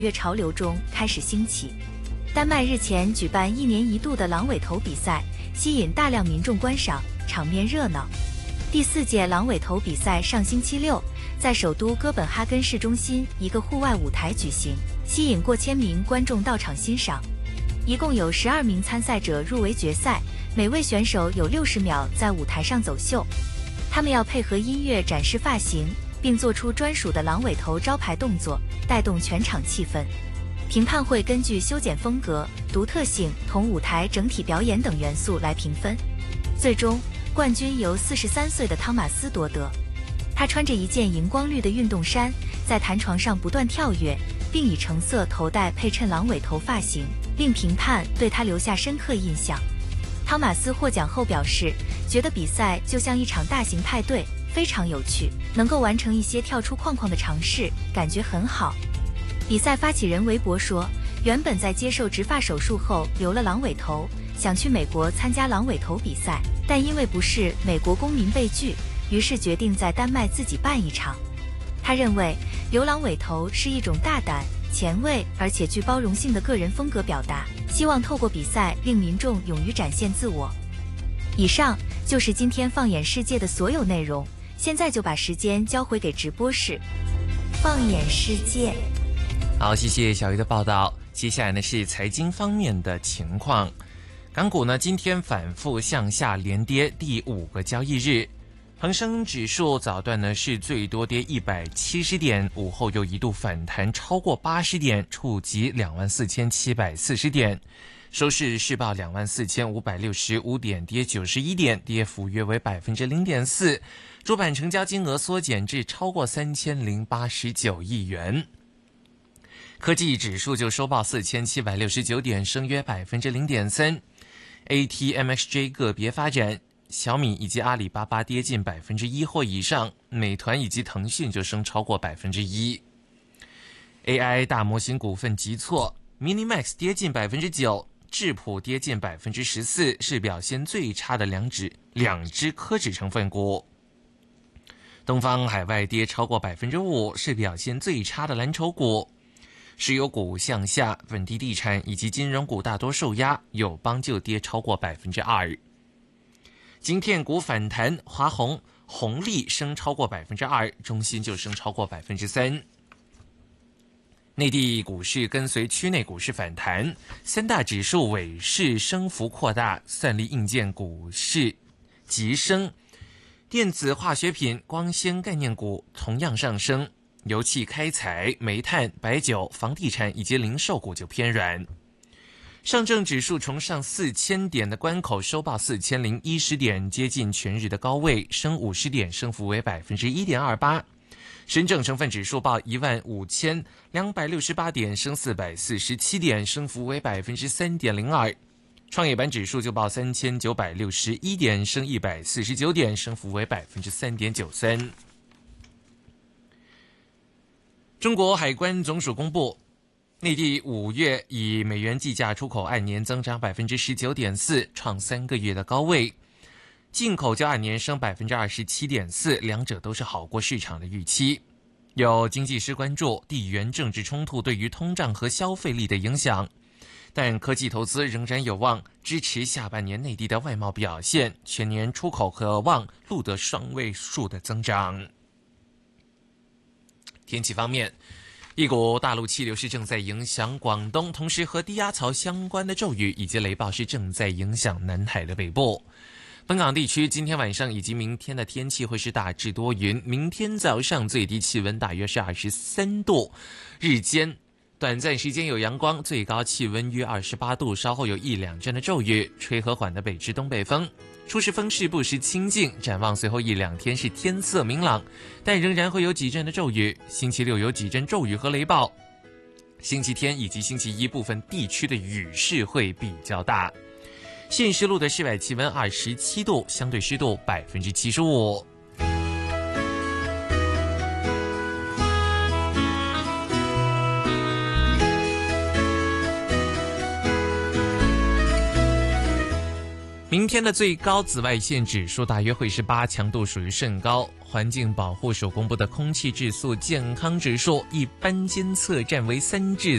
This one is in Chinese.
乐潮流中开始兴起。丹麦日前举办1年1度的狼尾头比赛，吸引大量民众观赏，场面热闹。第4届狼尾头比赛上星期六在首都哥本哈根市中心一个户外舞台举行，吸引过千名观众到场欣赏。一共有12名参赛者入围决赛，每位选手有60秒在舞台上走秀。他们要配合音乐展示发型，并做出专属的狼尾头招牌动作，带动全场气氛。评判会根据修剪风格、独特性同舞台整体表演等元素来评分。最终，冠军由43岁的汤马斯夺得。他穿着一件荧光绿的运动衫，在弹床上不断跳跃，并以橙色头带配衬狼尾头发型，令评判对他留下深刻印象。汤马斯获奖后表示，觉得比赛就像一场大型派对，非常有趣，能够完成一些跳出框框的尝试，感觉很好。比赛发起人韦伯说，原本在接受植发手术后留了狼尾头，想去美国参加狼尾头比赛，但因为不是美国公民被拒，于是决定在丹麦自己办一场。他认为留狼尾头是一种大胆、前卫而且具包容性的个人风格表达，希望透过比赛令民众勇于展现自我。以上就是今天放眼世界的所有内容，现在就把时间交回给直播室。放眼世界。 好，谢谢小鱼的报道。接下来呢是财经方面的情况。港股呢今天反复向下连跌第5个交易日，恒生指数早段呢是最多跌170点，午后又一度反弹超过80点，触及24,740点，收市是报24,565点，跌91点，跌幅约为 0.4%， 主板成交金额缩减至超过3089亿元。科技指数就收报4769点，升约 0.3%。 ATMXJ 个别发展，小米以及阿里巴巴跌近 1% 或以上，美团以及腾讯就升超过 1%。 AI 大模型股份急挫， Minimax 跌近 9%， 智谱跌近 14%， 是表现最差的两只科指成分股。东方海外跌超过 5%， 是表现最差的蓝筹股。石油股向下，本地地产以及金融股大多受压，友邦就跌超过 2%。 晶片股反弹，华虹、宏利升超过 2%， 中芯就升超过 3%。 内地股市跟随区内股市反弹，三大指数尾市升幅扩大，算力硬件股市急升，电子化学品、光纤概念股同样上升，油气开采、煤炭、白酒、房地产以及零售股就偏软。上证指数重上4000点的关口，收报4010点，接近全日的高位，升50点，升幅为 1.28%。 深证成分指数报15268点，升447点，升幅为 3.02%。 创业板指数就报3961点，升149点，升幅为 3.93%。中国海关总署公布，内地5月以美元计价出口按年增长 19.4%， 创3个月的高位，进口较按年升 27.4%， 两者都是好过市场的预期。有经济师关注地缘政治冲突对于通胀和消费力的影响，但科技投资仍然有望支持下半年内地的外贸表现，全年出口可望录得双位数的增长。天气方面，一股大陆气流是正在影响广东，同时和低压槽相关的骤雨以及雷暴是正在影响南海的北部。本港地区今天晚上以及明天的天气会是大致多云，明天早上最低气温大约是23度，日间短暂时间有阳光，最高气温约28度，稍后有1-2阵的骤雨，吹和缓的北至东北风，初时风势不时清劲。展望随后1-2天是天色明朗，但仍然会有几阵的骤雨，星期六有几阵骤雨和雷暴，星期天以及星期一部分地区的雨势会比较大。现时录的室外气温27度，相对湿度 75%。明天的最高紫外线指数大约会是8，强度属于甚高。 环境保护署公布的空气质素健康指数，一般监测站为3至